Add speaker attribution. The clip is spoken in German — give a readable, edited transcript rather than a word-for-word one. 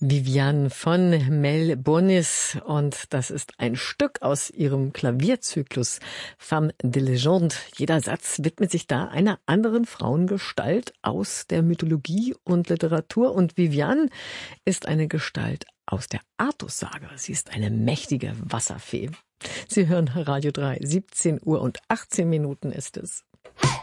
Speaker 1: Viviane von Mel Bonis, und das ist ein Stück aus ihrem Klavierzyklus Femme de Légende. Jeder Satz widmet sich da einer anderen Frauengestalt aus der Mythologie und Literatur, und Viviane ist eine Gestalt aus der Artus-Sage. Sie ist eine mächtige Wasserfee. Sie hören Radio 3, 17 Uhr und 18 Minuten ist es.